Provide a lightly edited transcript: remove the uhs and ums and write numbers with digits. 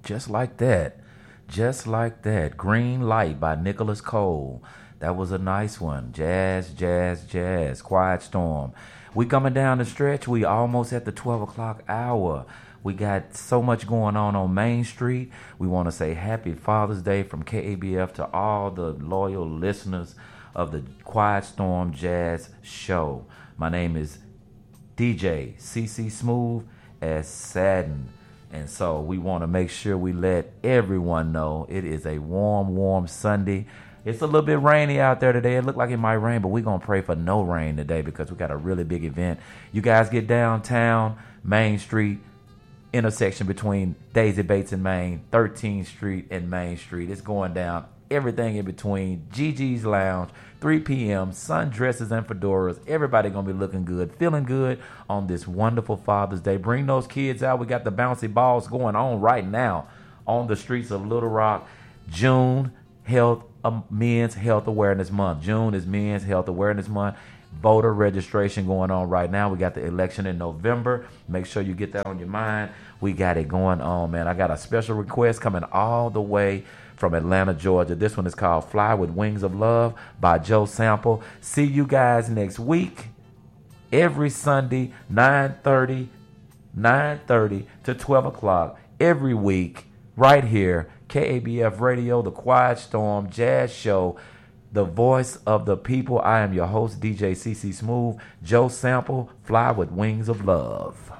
just like that. Just like that. Green Light by Nicholas Cole. That was a nice one. Jazz, jazz, jazz. Quiet Storm. We coming down the stretch. We almost at the 12 o'clock hour. We got so much going on Main Street. We want to say happy Father's Day from KABF to all the loyal listeners of the Quiet Storm Jazz Show. My name is DJ CC Smooth as Sadden. And so we want to make sure we let everyone know it is a warm, warm Sunday. It's a little bit rainy out there today. It looked like it might rain, but we're going to pray for no rain today because we got a really big event. You guys get downtown, Main Street, intersection between Daisy Bates and Main, 13th Street and Main Street. It's going down. Everything in between. Gigi's Lounge, 3 p.m., sundresses and fedoras. Everybody going to be looking good, feeling good on this wonderful Father's Day. Bring those kids out. We got the bouncy balls going on right now on the streets of Little Rock. June, Men's Health Awareness Month. June is Men's Health Awareness Month. Voter registration going on right now. We got the election in November. Make sure you get that on your mind. We got it going on, man. I got a special request coming all the way from Atlanta, Georgia. This one is called Fly with Wings of Love by Joe Sample. See you guys next week. Every Sunday, 9:30 to 12 o'clock. Every week, right here, KABF Radio, The Quiet Storm Jazz Show. The voice of the people. I am your host, DJ CC Smooth. Joe Sample, Fly with Wings of Love.